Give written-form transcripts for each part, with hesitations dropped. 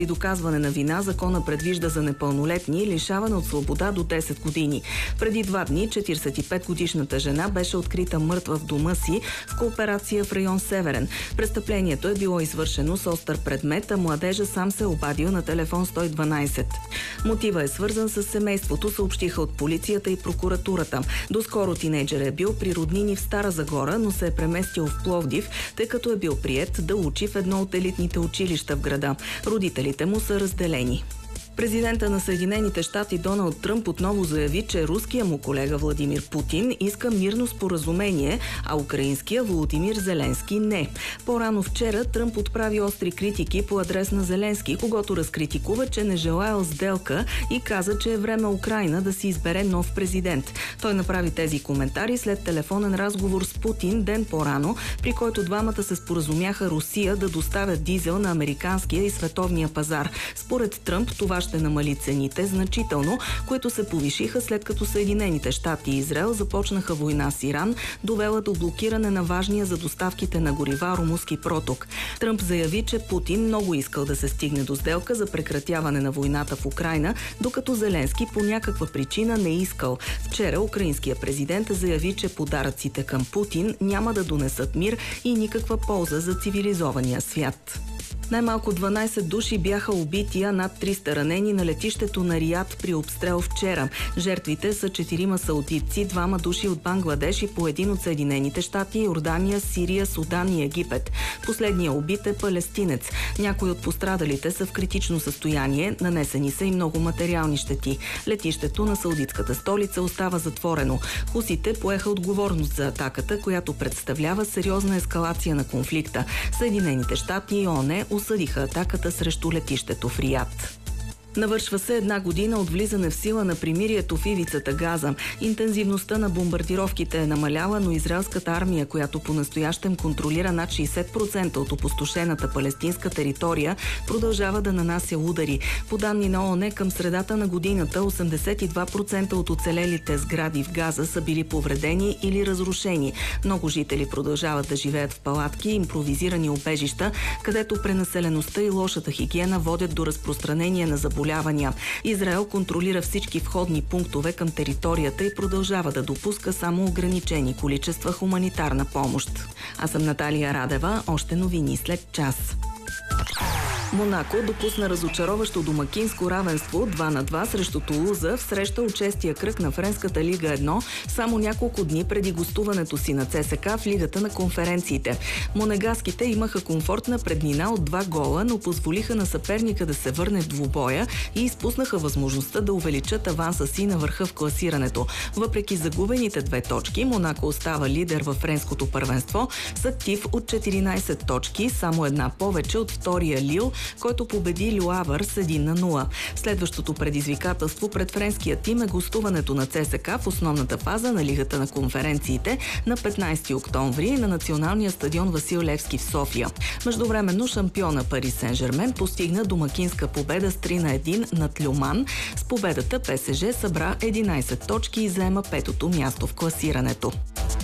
При доказване на вина закона предвижда за непълнолетни лишаване от свобода до 10 години. Преди 2 дни 45-годишната жена беше открита мъртва в дома си в кооперация в район Северен. Престъплението е било извършено с остър предмет, а младежа сам се обадил на телефон 112. Мотива е свързан с семейството, съобщиха от полицията и прокуратурата. Доскоро тинейджер е бил при роднини в Стара Загора, но се е преместил в Пловдив, тъй като е бил приет да учи в едно от елитните училища в града. Родителите му са разделени. Президента на Съединените щати Доналд Тръмп отново заяви, че руският му колега Владимир Путин иска мирно споразумение, а украинския Володимир Зеленски не. По-рано вчера Тръмп отправи остри критики по адрес на Зеленски, когото разкритикува, че не желаял сделка и каза, че е време Украйна да си избере нов президент. Той направи тези коментари след телефонен разговор с Путин ден по-рано, при който двамата се споразумяха Русия да доставят дизел на американския и световния пазар. Според Тръмп това ще намали цените значително, които се повишиха след като Съединените щати и Израел започнаха война с Иран, довела до блокиране на важния за доставките на горива Румунски проток. Тръмп заяви, че Путин много искал да се стигне до сделка за прекратяване на войната в Украйна, докато Зеленски по някаква причина не искал. Вчера украинският президент заяви, че подаръците към Путин няма да донесат мир и никаква полза за цивилизования свят. Най-малко 12 души бяха убити, а над 300 ранени на летището на Риад при обстрел вчера. Жертвите са 4 саудитци, 2 души от Бангладеш и по 1 от Съединените щати, Йордания, Сирия, Судан и Египет. Последният убит е палестинец. Някои от пострадалите са в критично състояние, нанесени са и много материални щети. Летището на саудитската столица остава затворено. Хусите поеха отговорност за атаката, която представлява сериозна ескалация на конфликта. Съединените щати и ООН осъдиха атаката срещу летището в Риад. Навършва се 1 година от влизане в сила на примирието в ивицата Газа. Интензивността на бомбардировките е намаляла, но израелската армия, която по-настоящем контролира над 60% от опустошената палестинска територия, продължава да нанася удари. По данни на ООН, към средата на годината 82% от оцелелите сгради в Газа са били повредени или разрушени. Много жители продължават да живеят в палатки и импровизирани убежища, където пренаселеността и лошата хигиена водят до разпространение на заболявания. Израел контролира всички входни пунктове към територията и продължава да допуска само ограничени количества хуманитарна помощ. Аз съм Наталия Радева. Още новини след час. Монако допусна разочароващо домакинско равенство 2-2 срещу Тулуза в среща от 6-тия кръг на Френската лига 1, само няколко дни преди гостуването си на ЦСКА в Лигата на конференциите. Монегаските имаха комфортна преднина от 2 гола, но позволиха на съперника да се върне в двубоя и изпуснаха възможността да увеличат аванса си на върха в класирането. Въпреки загубените 2 точки, Монако остава лидер във френското първенство с актив от 14 точки, само една повече от втория Лил, който победи Люавър с 1-0. Следващото предизвикателство пред френския тим е гостуването на ЦСКА в основната фаза на Лигата на конференциите на 15 октомври на националния стадион Васил Левски в София. Междувременно шампиона Пари Сен-Жермен постигна домакинска победа с 3-1 над Люман. С победата ПСЖ събра 11 точки и заема 5-то място в класирането.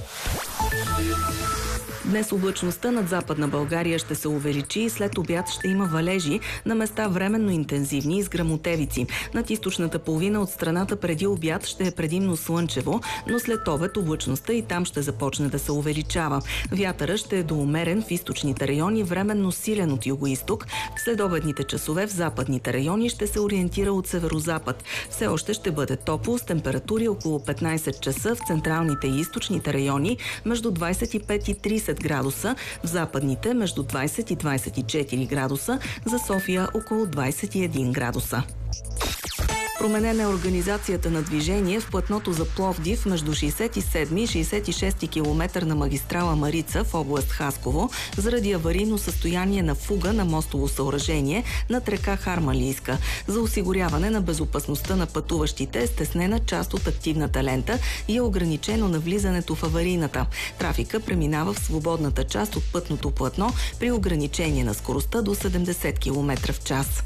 Днес облачността над Западна България ще се увеличи и след обяд ще има валежи, на места временно интензивни и с гръмотевици. Над източната половина от страната преди обяд ще е предимно слънчево, но след обед облачността и там ще започне да се увеличава. Вятъра ще е доумерен в източните райони, временно силен от югоизток. В следобедните часове в западните райони ще се ориентира от северозапад. Все още ще бъде топло с температури около 15 часа в централните и източните райони, между 25 и 30 градуса, в западните между 20 и 24 градуса, за София около 21 градуса. Променена е организацията на движение в платното за Пловдив между 67 и 66 км на магистрала Марица в област Хасково заради аварийно състояние на фуга на мостово съоръжение над река Хармалийска. За осигуряване на безопасността на пътуващите е стеснена част от активната лента и е ограничено навлизането в аварийната. Трафика преминава в свободната част от пътното платно при ограничение на скоростта до 70 км в час.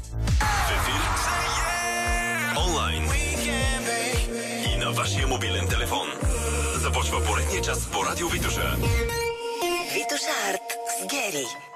Онлайн и на вашия мобилен телефон. Започва поредния час по Радио Витоша. Витоша Арт с Гери.